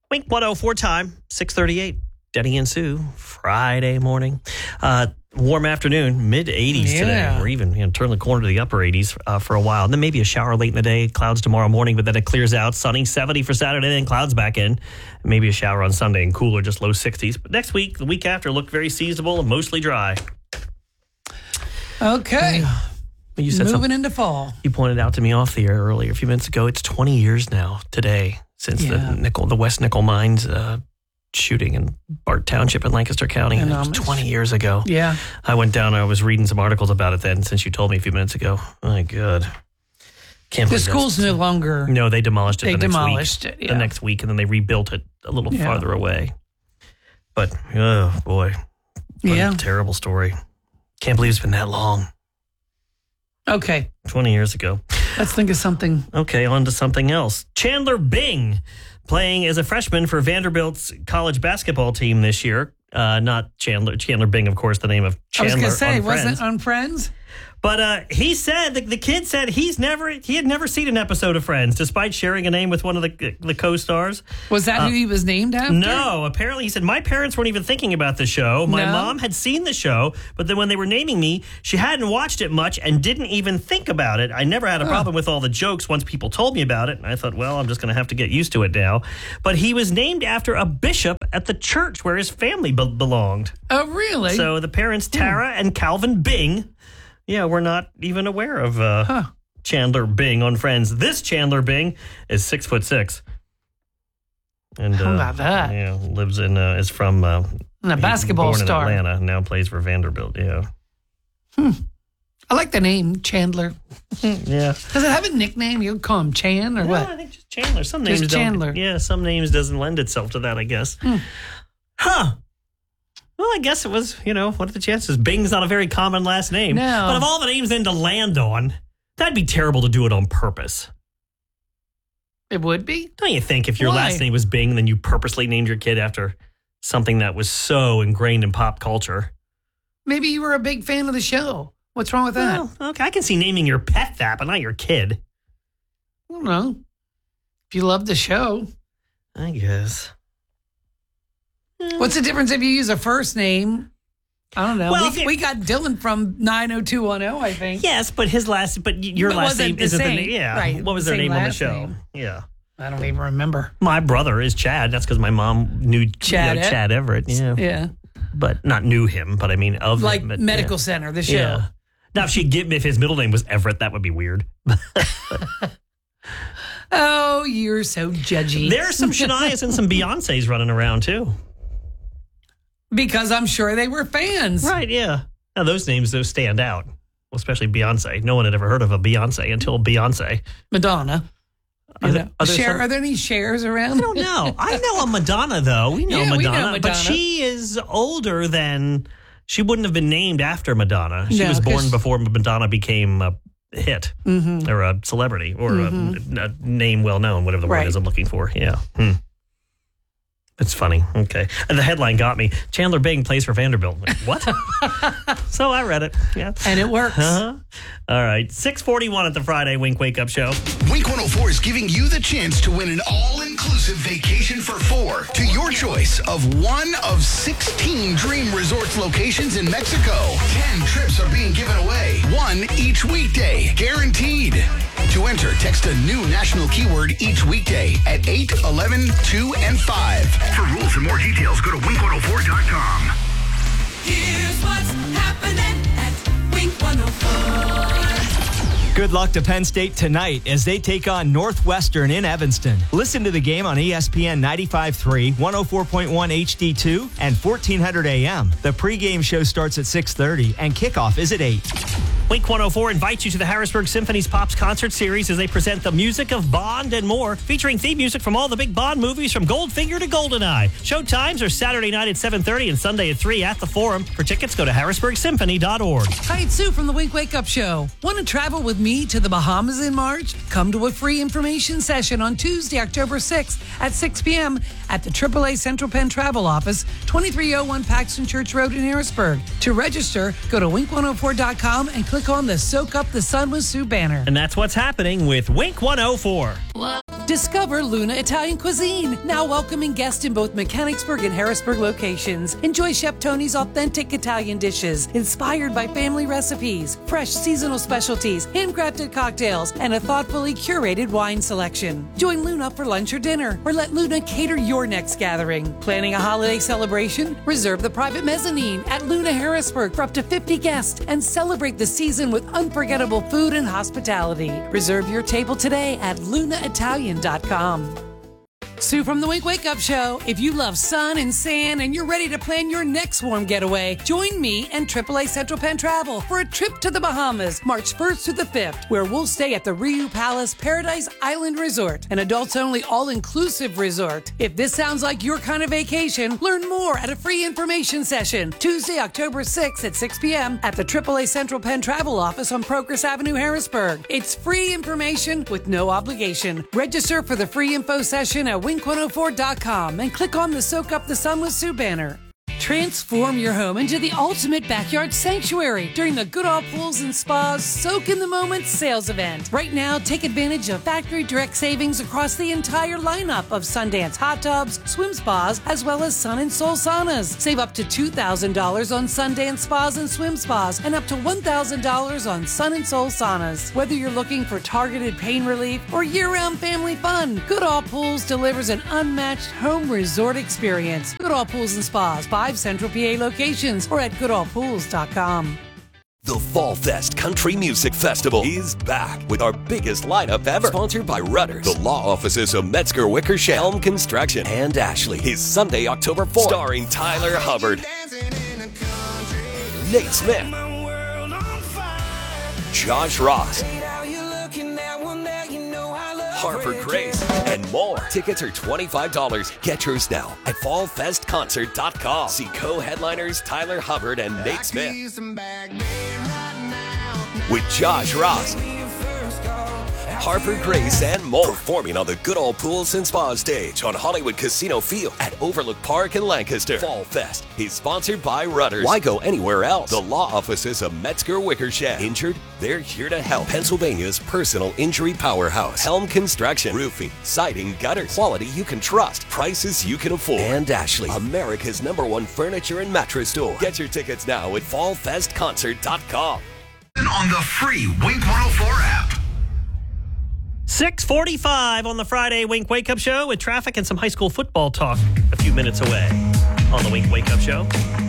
Wink 104 time, 6:38. Denny and Sue, Friday morning. Warm afternoon, mid-80s today. We're even turn the corner to the upper 80s for a while. And then maybe a shower late in the day, clouds tomorrow morning, but then it clears out. Sunny, 70 for Saturday, then clouds back in. Maybe a shower on Sunday and cooler, just low 60s. But next week, the week after, look very seasonable and mostly dry. Okay. You said moving into fall. You pointed out to me off the air earlier, a few minutes ago, it's 20 years now today since the West Nickel Mines shooting in Bart Township in Lancaster County. It was 20 years ago. Yeah. I went down, I was reading some articles about it then, since you told me a few minutes ago. My God. Can't The believe school's no longer... No, they demolished it the next week, and then they rebuilt it a little farther away. But, oh, boy. What a terrible story. Can't believe it's been that long. Okay. 20 years ago. Let's think of something. Okay, on to something else. Chandler Bing, playing as a freshman for Vanderbilt's college basketball team this year. Not Chandler. Chandler Bing, of course, the name of Chandler. I was going to say, on wasn't Friends. it on Friends? But he said, the kid said he had never seen an episode of Friends, despite sharing a name with one of the co-stars. Was that who he was named after? No, apparently he said, my parents weren't even thinking about the show. My mom had seen the show, but then when they were naming me, she hadn't watched it much and didn't even think about it. I never had a problem with all the jokes once people told me about it, and I thought, well, I'm just going to have to get used to it now. But he was named after a bishop at the church where his family belonged. Oh, really? So the parents, Tara and Calvin Bing, we're not even aware of Chandler Bing on Friends. This Chandler Bing is 6'6", and how about that? Lives in is from a basketball born star in Atlanta. Now plays for Vanderbilt. Yeah. I like the name Chandler. Yeah. Does it have a nickname? You call him Chan or what? I think just Chandler. Some Just names Chandler. don't. Yeah, some names doesn't lend itself to that, I guess. Huh. Well, I guess it was, what are the chances? Bing's not a very common last name. No. But of all the names then to land on, that'd be terrible to do it on purpose. It would be? Don't you think if your last name was Bing, then you purposely named your kid after something that was so ingrained in pop culture? Maybe you were a big fan of the show. What's wrong with that? Well, okay, I can see naming your pet that, but not your kid. I don't know. If you love the show. I guess. What's the difference if you use a first name? I don't know. Well, we got Dylan from 90210, I think. Yes, but your last name isn't the name. Yeah. Right. What was their name on the show? Name. Yeah. I don't even remember. My brother is Chad. That's because my mom knew Chad Everett. Yeah. Yeah. But not knew him, but I mean of like him. Like Medical Center, the show. Yeah. Now, if his middle name was Everett, that would be weird. Oh, you're so judgy. There are some Shanias and some Beyoncés running around, too. Because I'm sure they were fans. Right, yeah. Now, those names, stand out. Well, especially Beyonce. No one had ever heard of a Beyonce until Beyonce. Madonna. Are there any shares around? I don't know. I know a Madonna, though. We know Madonna. But she is older than... She wouldn't have been named after Madonna. She was born before Madonna became a hit or a celebrity or a name well-known, whatever the word is I'm looking for. Yeah. It's funny. Okay. And the headline got me. Chandler Bing plays for Vanderbilt. Like, what? So I read it. Yeah. And it works. All right. 6:41 at the Friday Wink Wake Up Show. Wink 104 is giving you the chance to win an all-inclusive vacation for 4 to your choice of one of 16 dream resorts locations in Mexico. 10 trips are being given away. One each weekday. Guaranteed. To enter, text a new national keyword each weekday at 8, 11, 2, and 5. For rules and more details, go to wink104.com. Here's what's happening at Wink 104. Good luck to Penn State tonight as they take on Northwestern in Evanston. Listen to the game on ESPN 95.3, 104.1 HD2, and 1400 AM. The pregame show starts at 6:30 and kickoff is at 8. Wink 104 invites you to the Harrisburg Symphony's Pops Concert Series as they present the music of Bond and more, featuring theme music from all the big Bond movies from Goldfinger to GoldenEye. Show times are Saturday night at 7:30 and Sunday at 3 at the Forum. For tickets, go to harrisburgsymphony.org. Hi, it's Sue from the Wink Wake Up Show. Want to travel with me to the Bahamas in March? Come to a free information session on Tuesday, October 6th at 6 p.m. at the AAA Central Penn Travel Office, 2301 Paxton Church Road in Harrisburg. To register, go to wink104.com and click on the Soak Up the Sun with Sue banner. And that's what's happening with Wink 104. Discover Luna Italian Cuisine, now welcoming guests in both Mechanicsburg and Harrisburg locations. Enjoy Chef Tony's authentic Italian dishes, inspired by family recipes, fresh seasonal specialties, handcrafted cocktails, and a thoughtfully curated wine selection. Join Luna for lunch or dinner, or let Luna cater your next gathering. Planning a holiday celebration? Reserve the private mezzanine at Luna Harrisburg for up to 50 guests and celebrate the season with unforgettable food and hospitality. Reserve your table today at lunaitalian.com. Sue from the Wink Wake Up Show. If you love sun and sand and you're ready to plan your next warm getaway, join me and AAA Central Penn Travel for a trip to the Bahamas, March 1st through the 5th, where we'll stay at the Riu Palace Paradise Island Resort, an adults-only all-inclusive resort. If this sounds like your kind of vacation, learn more at a free information session Tuesday, October 6th at 6 p.m. at the AAA Central Penn Travel Office on Progress Avenue, Harrisburg. It's free information with no obligation. Register for the free info session at Wink104.com and click on the Soak Up the Sun with Sue banner. Transform your home into the ultimate backyard sanctuary during the Goodall Pools and Spas Soak in the Moment sales event. Right now, take advantage of factory direct savings across the entire lineup of Sundance hot tubs, swim spas, as well as Sun and Soul saunas. Save up to $2,000 on Sundance spas and swim spas and up to $1,000 on Sun and Soul saunas. Whether you're looking for targeted pain relief or year-round family fun, Goodall Pools delivers an unmatched home resort experience. Goodall Pools and Spas, 5 Central PA locations or at goodallpools.com. The Fall Fest Country Music Festival is back with our biggest lineup ever. Sponsored by Rudders, the law offices of Metzger Wickersham, Helm Construction, and Ashley. Is Sunday, October 4th. Starring Tyler Hubbard, Nate Smith, Josh Ross, Harper Grace, and more. Tickets are $25. Get yours now at fallfestconcert.com. See co-headliners Tyler Hubbard and Nate Smith with Josh Ross, Harper Grace, and more. Performing on the Goodall Pools and Spa stage on Hollywood Casino Field at Overlook Park in Lancaster. Fall Fest is sponsored by Rudders. Why go anywhere else? The law offices of Metzger Wickersham. Injured? They're here to help. Pennsylvania's personal injury powerhouse. Helm Construction. Roofing, siding, gutters. Quality you can trust. Prices you can afford. And Ashley, America's #1 furniture and mattress store. Get your tickets now at fallfestconcert.com. On the free Wink 104 app. 6:45 on the Friday Wink Wake Up Show with traffic and some high school football talk a few minutes away on the Wink Wake Up Show.